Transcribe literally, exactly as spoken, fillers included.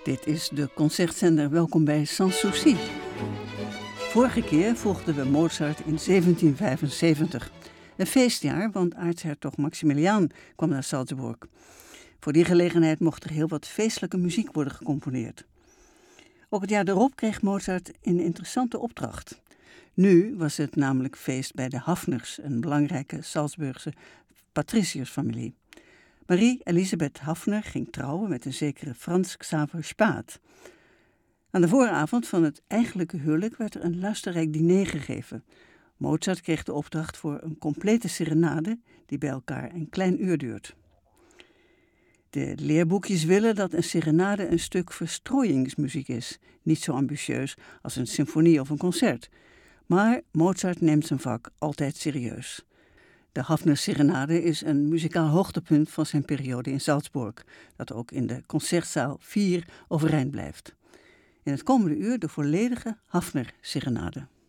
Dit is de concertzender. Welkom bij Sans Souci. Vorige keer volgden we Mozart in zeventien vijfenzeventig. Een feestjaar, want aartshertog Maximiliaan kwam naar Salzburg. Voor die gelegenheid mocht er heel wat feestelijke muziek worden gecomponeerd. Ook het jaar erop kreeg Mozart een interessante opdracht. Nu was het namelijk feest bij de Haffners, een belangrijke Salzburgse patriciërsfamilie. Marie-Elisabeth Haffner ging trouwen met een zekere Franz Xaver Spaat. Aan de vooravond van het eigenlijke huwelijk werd er een luisterrijk diner gegeven. Mozart kreeg de opdracht voor een complete serenade die bij elkaar een klein uur duurt. De leerboekjes willen dat een serenade een stuk verstrooiingsmuziek is, niet zo ambitieus als een symfonie of een concert. Maar Mozart neemt zijn vak altijd serieus. De Haffner Serenade is een muzikaal hoogtepunt van zijn periode in Salzburg, dat ook in de concertzaal vier overeind blijft. In het komende uur de volledige Haffner Serenade.